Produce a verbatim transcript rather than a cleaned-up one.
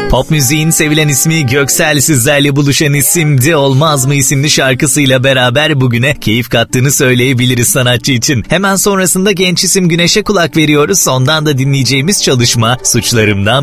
Pop müziğin sevilen ismi Göksel sizlerle buluşan isimdi. Olmaz mı isimli şarkısıyla beraber bugüne keyif kattığını söyleyebiliriz sanatçı için. Hemen sonrasında genç isim Güneş'e kulak veriyoruz. Ondan da dinleyeceğimiz çalışma Suçlarımdan